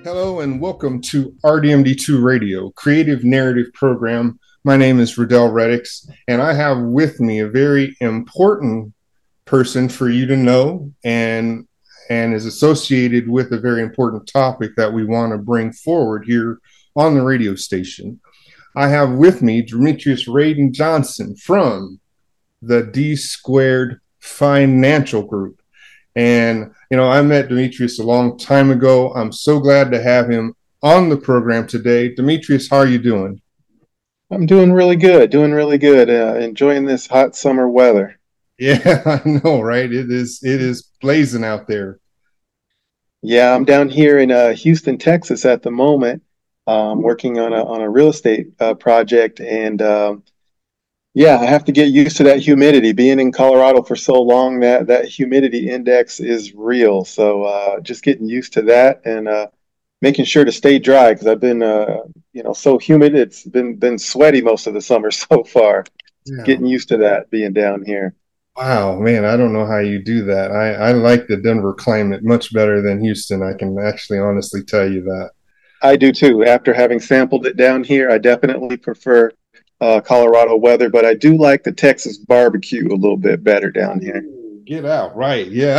Hello and welcome to RDMD2 Radio, Creative Narrative Program. My name is Riddell Reddix, and I have with me a very important person for you to know and is associated with a very important topic that we want to bring forward here on the radio station. I have with me Demetrius Radin Johnson from the D Squared Financial Group. And, I met Demetrius a long time ago. I'm so glad to have him on the program today. Demetrius, how are you doing? I'm doing really good, enjoying this hot summer weather. Yeah, I know, right? It is blazing out there. Yeah, I'm down here in Houston, Texas at the moment, working on a real estate project, and yeah, I have to get used to that humidity. Being in Colorado for so long, that humidity index is real. So just getting used to that and making sure to stay dry because I've been so humid. It's been sweaty most of the summer so far. Yeah. Getting used to that being down here. Wow, man, I don't know how you do that. I like the Denver climate much better than Houston. I can actually honestly tell you that. I do too. After having sampled it down here, I definitely prefer Colorado weather, but I do like the Texas barbecue a little bit better down here. Get out, right? Yeah.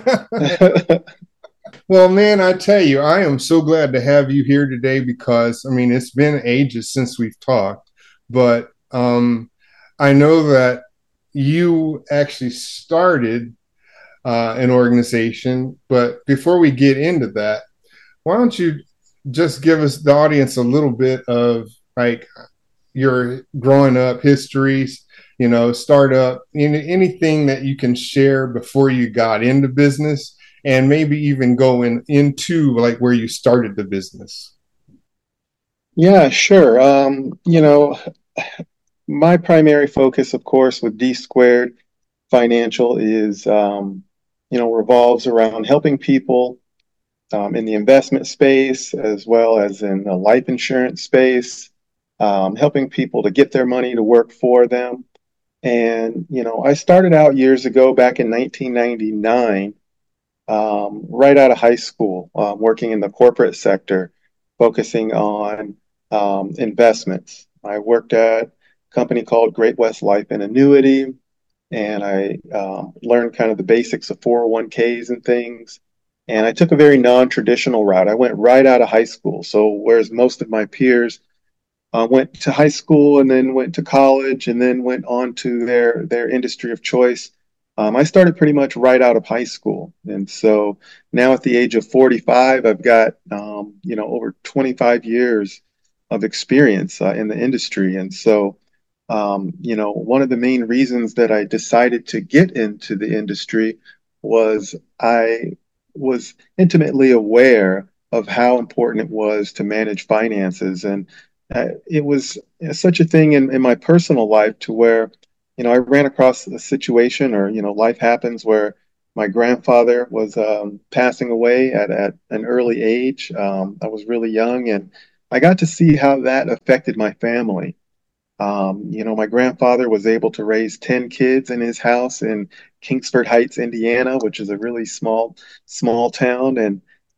Well, man, I tell you, I am so glad to have you here today because it's been ages since we've talked, but I know that you actually started an organization. But before we get into that, why don't you just give us the audience a little bit of like your growing up histories, startup, anything that you can share before you got into business and maybe even going into like where you started the business. Yeah, sure. My primary focus, of course, with D Squared Financial is, revolves around helping people in the investment space as well as in the life insurance space, helping people to get their money to work for them. And, I started out years ago back in 1999, right out of high school, working in the corporate sector, focusing on investments. I worked at a company called Great West Life and Annuity, and I learned kind of the basics of 401ks and things. And I took a very non-traditional route. I went right out of high school. So whereas most of my peers went to high school and then went to college and then went on to their industry of choice, I started pretty much right out of high school. And so now at the age of 45, I've got over 25 years of experience in the industry. And so one of the main reasons that I decided to get into the industry was I was intimately aware of how important it was to manage finances. And it was such a thing in my personal life to where, I ran across a situation or, life happens where my grandfather was passing away at an early age. I was really young and I got to see how that affected my family. My grandfather was able to raise 10 kids in his house in Kingsford Heights, Indiana, which is a really small town. And,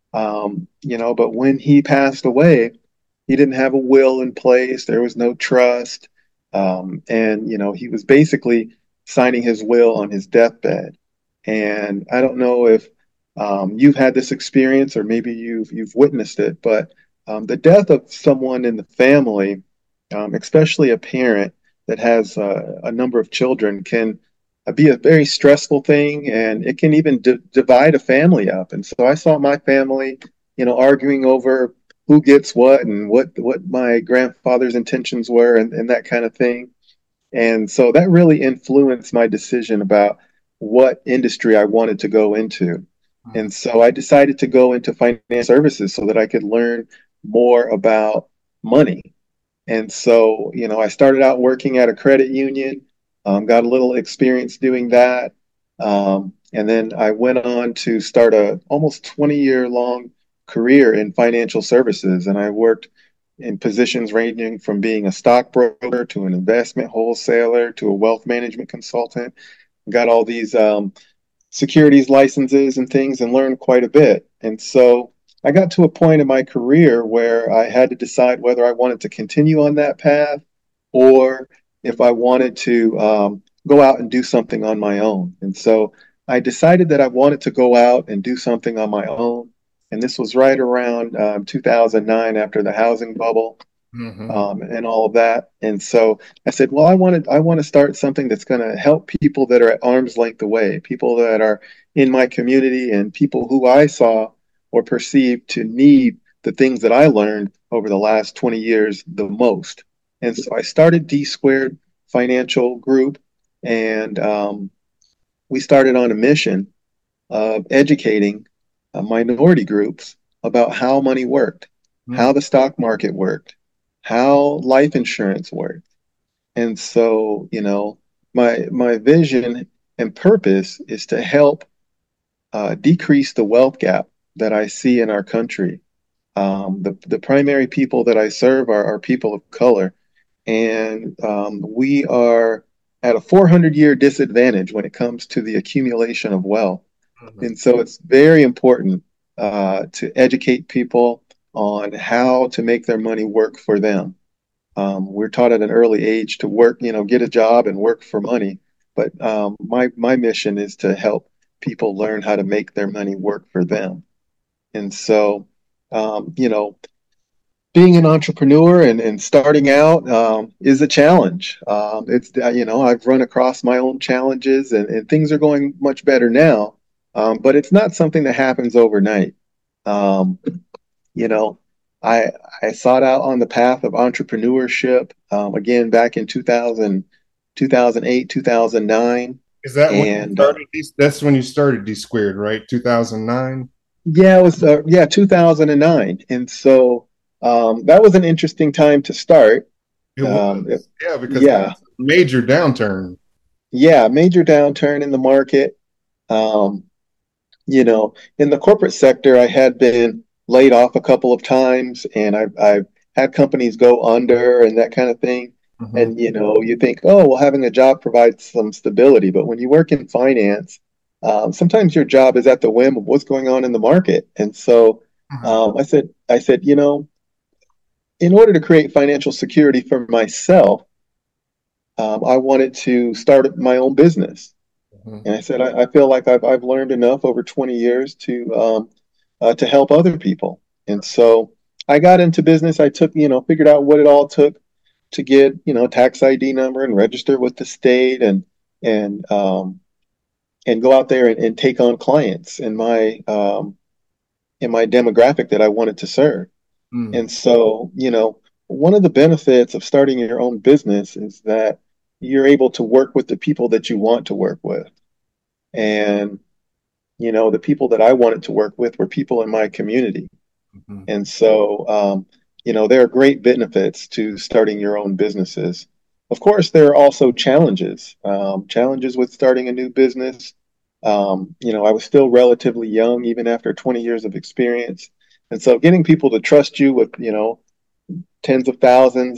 but when he passed away, he didn't have a will in place. There was no trust. And, he was basically signing his will on his deathbed. And I don't know if you've had this experience or maybe you've witnessed it, but the death of someone in the family, especially a parent that has a number of children, can be a very stressful thing, and it can even divide a family up. And so I saw my family, arguing over who gets what and what my grandfather's intentions were and that kind of thing. And so that really influenced my decision about what industry I wanted to go into. And so I decided to go into financial services so that I could learn more about money. And so, I started out working at a credit union, got a little experience doing that. And then I went on to start a almost 20-year long career in financial services. And I worked in positions ranging from being a stockbroker to an investment wholesaler to a wealth management consultant. Got all these securities licenses and things and learned quite a bit. And so I got to a point in my career where I had to decide whether I wanted to continue on that path or if I wanted to go out and do something on my own. And so I decided that I wanted to go out and do something on my own. And this was right around 2009 after the housing bubble Hmm. and all of that. And so I said, well, I want to start something that's going to help people that are at arm's length away, people that are in my community, and people who I saw or perceived to need the things that I learned over the last 20 years the most. And so I started D Squared Financial Group, and we started on a mission of educating minority groups about how money worked, how the stock market worked, how life insurance worked. And so, my vision and purpose is to help decrease the wealth gap that I see in our country. The primary people that I serve are people of color, and we are at a 400-year disadvantage when it comes to the accumulation of wealth. Hmm. And so it's very important to educate people on how to make their money work for them. We're taught at an early age to work, get a job and work for money. But my mission is to help people learn how to make their money work for them. And so, being an entrepreneur and starting out is a challenge. I've run across my own challenges and things are going much better now, but it's not something that happens overnight. Um, you know, I I sought out on the path of entrepreneurship again back in 2008, 2009, Is that when you and started? That's when you started D Squared, right? 2009. yeah, it was 2009, and so that was an interesting time to start. It Um, it- was, yeah, because that yeah, was a major downturn. yeah, major downturn in the market. Um, in the corporate sector, I had been laid off a couple of times, and I've had companies go under and that kind of thing. Hmm. And you think, oh, well, having a job provides some stability, but when you work in finance, sometimes your job is at the whim of what's going on in the market. And so Hmm. I said, in order to create financial security for myself, I wanted to start my own business. Hmm. And I said, I feel like I've learned enough over 20 years to help other people. And so I got into business. I took, figured out what it all took to get, tax ID number and register with the state and and go out there and take on clients in my demographic that I wanted to serve. Hmm. And so, one of the benefits of starting your own business is that you're able to work with the people that you want to work with. And the people that I wanted to work with were people in my community. Hmm. And so, there are great benefits to starting your own businesses. Of course, there are also challenges, challenges with starting a new business. I was still relatively young, even after 20 years of experience. And so getting people to trust you with, tens of thousands